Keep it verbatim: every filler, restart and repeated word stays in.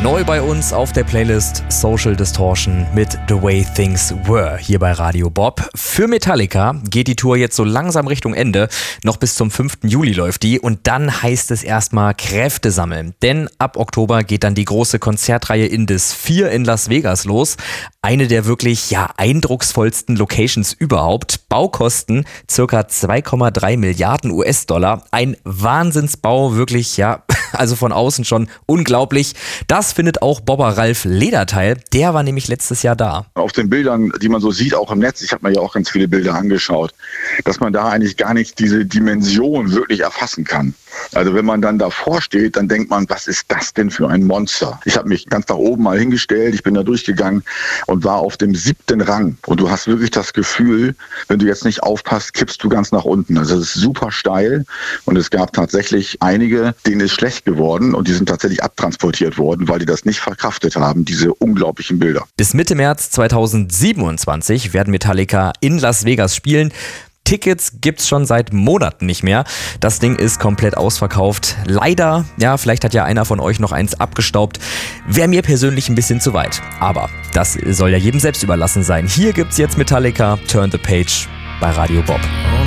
Neu bei uns auf der Playlist Social Distortion mit The Way Things Were hier bei Radio Bob. Für Metallica geht die Tour jetzt so langsam Richtung Ende. Noch bis zum fünften Juli läuft die und dann heißt es erstmal Kräfte sammeln. Denn ab Oktober geht dann die große Konzertreihe Indus vier in Las Vegas los. Eine der wirklich ja eindrucksvollsten Locations überhaupt. Baukosten circa zwei Komma drei Milliarden U S-Dollar. Ein Wahnsinnsbau, wirklich ja, also von außen schon unglaublich. Das findet auch Bobber Ralf Lederteil. Der war nämlich letztes Jahr da. Auf den Bildern, die man so sieht, auch im Netz, ich habe mir ja auch ganz viele Bilder angeschaut, dass man da eigentlich gar nicht diese Dimension wirklich erfassen kann. Also wenn man dann davor steht, dann denkt man, was ist das denn für ein Monster? Ich habe mich ganz nach oben mal hingestellt, ich bin da durchgegangen und war auf dem siebten Rang. Und du hast wirklich das Gefühl, wenn du jetzt nicht aufpasst, kippst du ganz nach unten. Also es ist super steil und es gab tatsächlich einige, denen ist schlecht geworden und die sind tatsächlich abtransportiert worden, weil die das nicht verkraftet haben, diese unglaublichen Bilder. Bis Mitte März zweitausendsiebenundzwanzig werden Metallica in Las Vegas spielen. Tickets gibt's schon seit Monaten nicht mehr. Das Ding ist komplett ausverkauft. Leider, ja, vielleicht hat ja einer von euch noch eins abgestaubt. Wäre mir persönlich ein bisschen zu weit. Aber das soll ja jedem selbst überlassen sein. Hier gibt's jetzt Metallica, Turn the Page bei Radio Bob.